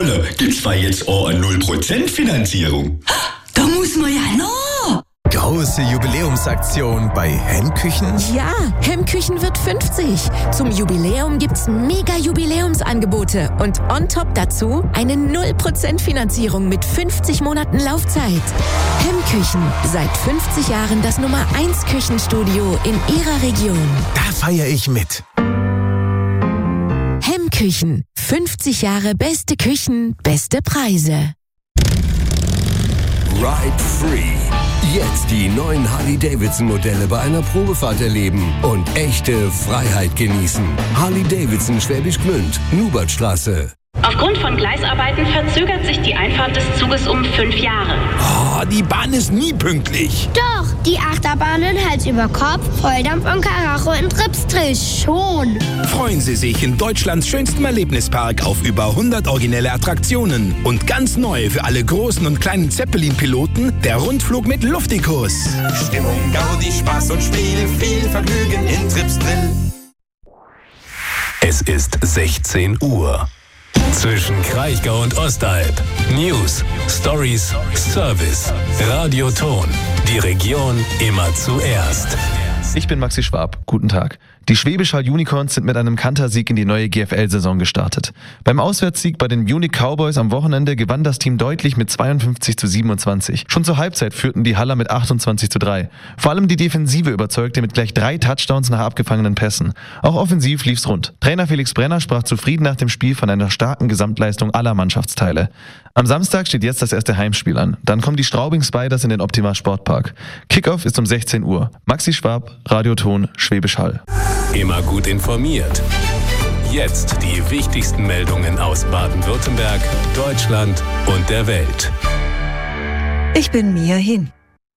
Halle gibt's zwar jetzt auch eine 0% Finanzierung. Da muss man ja noch. Große Jubiläumsaktion bei Hemmküchen? Ja, Hemmküchen wird 50. Zum Jubiläum gibt's mega Jubiläumsangebote und on top dazu eine 0% Finanzierung mit 50 Monaten Laufzeit. Hemmküchen, seit 50 Jahren das Nummer 1 Küchenstudio in Ihrer Region. Da feiere ich mit. Hemmküchen, 50 Jahre beste Küchen, beste Preise. Ride Free. Jetzt die neuen Harley-Davidson-Modelle bei einer Probefahrt erleben und echte Freiheit genießen. Harley-Davidson Schwäbisch Gmünd, Nubertstraße. Aufgrund von Gleisarbeiten verzögert sich die Einfahrt des Zuges um 5 Jahre. Oh, die Bahn ist nie pünktlich. Doch, die Achterbahnen Hals über Kopf, Volldampf und Karacho in Tripstrich schon. Freuen Sie sich in Deutschlands schönstem Erlebnispark auf über 100 originelle Attraktionen. Und ganz neu für alle großen und kleinen Zeppelin-Piloten der Rundflug mit Luftikus. Stimmung, Gaudi, Spaß und Spiel, viel Vergnügen in Tripsdrill. Es ist 16 Uhr. Zwischen Kraichgau und Ostalb. News, Stories, Service. Radioton. Die Region immer zuerst. Ich bin Maxi Schwab. Guten Tag. Die Schwäbisch Hall Unicorns sind mit einem Kantersieg in die neue GFL-Saison gestartet. Beim Auswärtssieg bei den Munich Cowboys am Wochenende gewann das Team deutlich mit 52-27. Schon zur Halbzeit führten die Haller mit 28-3. Vor allem die Defensive überzeugte mit gleich 3 Touchdowns nach abgefangenen Pässen. Auch offensiv lief's rund. Trainer Felix Brenner sprach zufrieden nach dem Spiel von einer starken Gesamtleistung aller Mannschaftsteile. Am Samstag steht jetzt das erste Heimspiel an. Dann kommen die Straubing Spiders in den Optima Sportpark. Kickoff ist um 16 Uhr. Maxi Schwab, Radioton, Schwäbisch Hall. Immer gut informiert. Jetzt die wichtigsten Meldungen aus Baden-Württemberg, Deutschland und der Welt. Ich bin Mia Hin.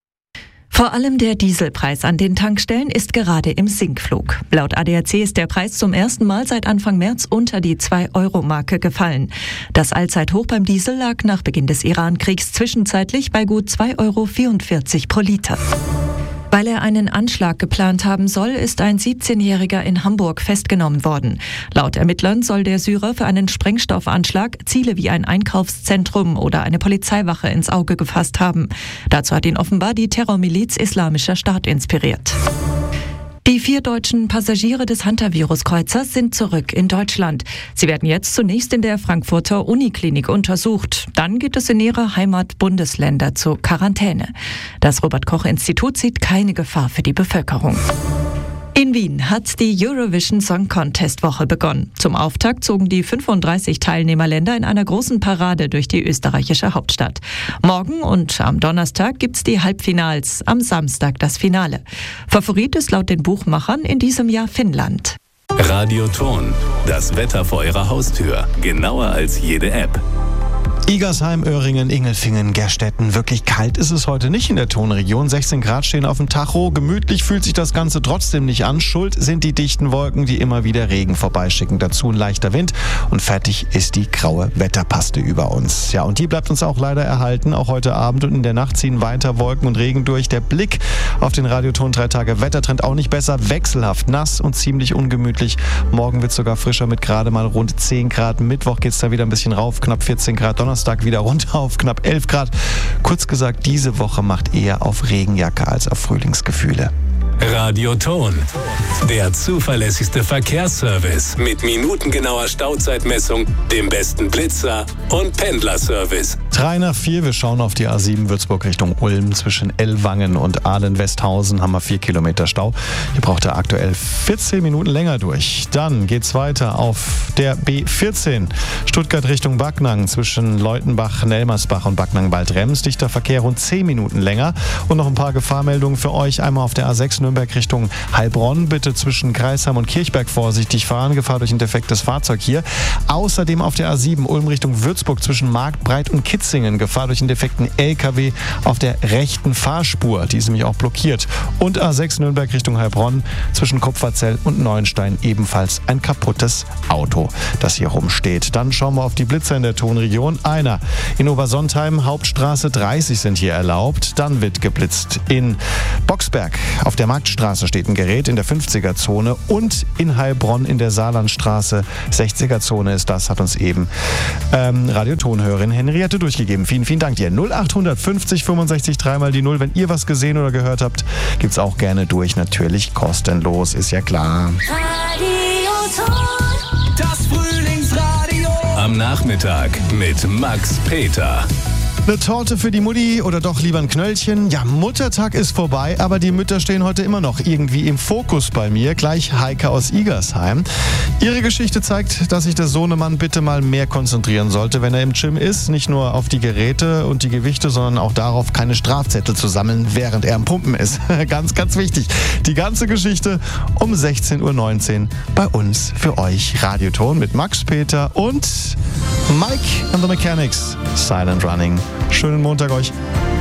Vor allem der Dieselpreis an den Tankstellen ist gerade im Sinkflug. Laut ADAC ist der Preis zum ersten Mal seit Anfang März unter die 2-Euro-Marke gefallen. Das Allzeithoch beim Diesel lag nach Beginn des Iran-Kriegs zwischenzeitlich bei gut 2,44 Euro pro Liter. Weil er einen Anschlag geplant haben soll, ist ein 17-Jähriger in Hamburg festgenommen worden. Laut Ermittlern soll der Syrer für einen Sprengstoffanschlag Ziele wie ein Einkaufszentrum oder eine Polizeiwache ins Auge gefasst haben. Dazu hat ihn offenbar die Terrormiliz Islamischer Staat inspiriert. Die 4 deutschen Passagiere des Hantavirus-Kreuzers sind zurück in Deutschland. Sie werden jetzt zunächst in der Frankfurter Uniklinik untersucht. Dann geht es in ihre Heimatbundesländer zur Quarantäne. Das Robert-Koch-Institut sieht keine Gefahr für die Bevölkerung. In Wien hat die Eurovision Song Contest Woche begonnen. Zum Auftakt zogen die 35 Teilnehmerländer in einer großen Parade durch die österreichische Hauptstadt. Morgen und am Donnerstag gibt's die Halbfinals, am Samstag das Finale. Favorit ist laut den Buchmachern in diesem Jahr Finnland. Radioton. Das Wetter vor Ihrer Haustür. Genauer als jede App. Igersheim, Öhringen, Ingelfingen, Gerstetten. Wirklich kalt ist es heute nicht in der Tonregion. 16 Grad stehen auf dem Tacho. Gemütlich fühlt sich das Ganze trotzdem nicht an. Schuld sind die dichten Wolken, die immer wieder Regen vorbeischicken. Dazu ein leichter Wind und fertig ist die graue Wetterpaste über uns. Ja, und die bleibt uns auch leider erhalten. Auch heute Abend und in der Nacht ziehen weiter Wolken und Regen durch. Der Blick auf den Radioton 3 Tage Wettertrend auch nicht besser. Wechselhaft, nass und ziemlich ungemütlich. Morgen wird es sogar frischer mit gerade mal rund 10 Grad. Mittwoch geht es da wieder ein bisschen rauf, knapp 14 Grad. Donnerstag wieder runter auf knapp 11 Grad. Kurz gesagt, diese Woche macht eher auf Regenjacke als auf Frühlingsgefühle. Radioton. Der zuverlässigste Verkehrsservice mit minutengenauer Stauzeitmessung, dem besten Blitzer und Pendlerservice. 3 nach 4, wir schauen auf die A7 Würzburg Richtung Ulm. Zwischen Ellwangen und Ahlen-Westhausen haben wir 4 Kilometer Stau. Hier braucht er aktuell 14 Minuten länger durch. Dann geht's weiter auf der B14 Stuttgart Richtung Backnang. Zwischen Leutenbach, Nelmersbach und Backnang-Baldrems. Dichter Verkehr rund 10 Minuten länger. Und noch ein paar Gefahrmeldungen für euch. Einmal auf der A6 Nürnberg Richtung Heilbronn. Bitte zwischen Kreisheim und Kirchberg vorsichtig fahren. Gefahr durch ein defektes Fahrzeug hier. Außerdem auf der A7 Ulm Richtung Würzburg zwischen Marktbreit und Kitzbühel Ditzingen. Gefahr durch einen defekten LKW auf der rechten Fahrspur. Die ist nämlich auch blockiert. Und A6 Nürnberg Richtung Heilbronn zwischen Kupferzell und Neuenstein ebenfalls ein kaputtes Auto, das hier rumsteht. Dann schauen wir auf die Blitzer in der Tonregion. Einer in Obersontheim, Hauptstraße 30 sind hier erlaubt. Dann wird geblitzt in Boxberg. Auf der Marktstraße steht ein Gerät in der 50er-Zone und in Heilbronn in der Saarlandstraße 60er-Zone ist das, hat uns eben Radiotonhörerin Henriette durchgegeben. Vielen, vielen Dank dir. 0850 65 3 mal die 0. Wenn ihr was gesehen oder gehört habt, gibt's auch gerne durch. Natürlich kostenlos, ist ja klar. Das Frühlingsradio. Am Nachmittag mit Max Peter. Eine Torte für die Mutti oder doch lieber ein Knöllchen? Ja, Muttertag ist vorbei, aber die Mütter stehen heute immer noch irgendwie im Fokus bei mir. Gleich Heike aus Igersheim. Ihre Geschichte zeigt, dass sich der Sohnemann bitte mal mehr konzentrieren sollte, wenn er im Gym ist. Nicht nur auf die Geräte und die Gewichte, sondern auch darauf, keine Strafzettel zu sammeln, während er am Pumpen ist. Ganz, ganz wichtig. Die ganze Geschichte um 16:19 Uhr bei uns für euch. Radioton mit Max Peter und Mike and the Mechanics. Silent Running. Schönen Montag euch.